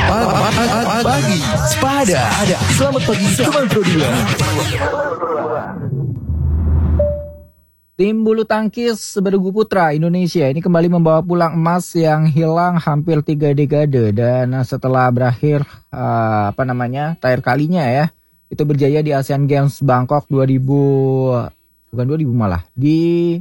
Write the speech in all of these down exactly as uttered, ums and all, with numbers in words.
Pagi Sepada. Selamat pagi teman Pro dua. Tim bulu tangkis bergu putra Indonesia ini kembali membawa pulang emas yang hilang hampir tiga dekade, dan setelah berakhir uh, apa namanya terakhir kalinya ya itu berjaya di Asian Games Bangkok dua ribu, bukan dua ribu malah di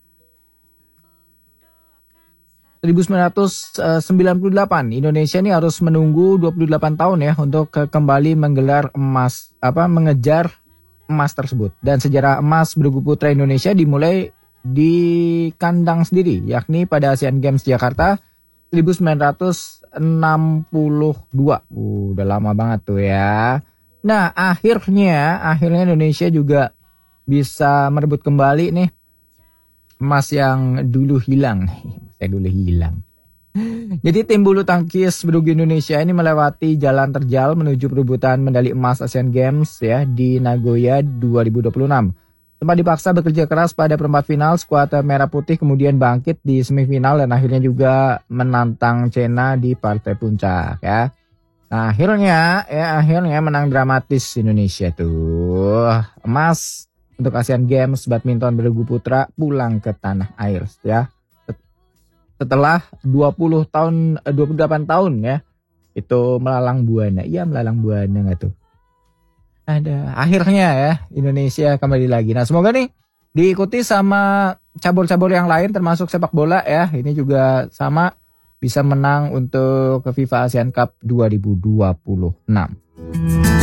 seribu sembilan ratus sembilan puluh delapan. Indonesia ini harus menunggu dua puluh delapan tahun ya untuk kembali menggelar emas apa mengejar emas tersebut. Dan sejarah emas bergu putra Indonesia dimulai di kandang sendiri, yakni pada Asian Games Jakarta seribu sembilan ratus enam puluh dua. Uh, udah lama banget tuh ya. Nah, akhirnya akhirnya Indonesia juga bisa merebut kembali nih emas yang dulu hilang. Saya dulu hilang. Jadi tim bulu tangkis bergu Indonesia ini melewati jalan terjal menuju perebutan medali emas Asian Games ya di Nagoya dua ribu dua puluh enam. Sempat dipaksa bekerja keras pada perempat final, skuad merah putih kemudian bangkit di semifinal dan akhirnya juga menantang Cina di partai puncak ya. Nah, akhirnya ya akhirnya menang dramatis Indonesia tuh. Emas untuk Asian Games badminton bergu putra pulang ke tanah air ya. Setelah dua puluh tahun, dua puluh delapan tahun ya, itu melalang buana. Iya melalang buana nggak tuh? Ada. Akhirnya ya, Indonesia kembali lagi. Nah semoga nih diikuti sama cabur-cabur yang lain termasuk sepak bola ya. Ini juga sama bisa menang untuk ke FIFA Asian Cup dua ribu dua puluh enam.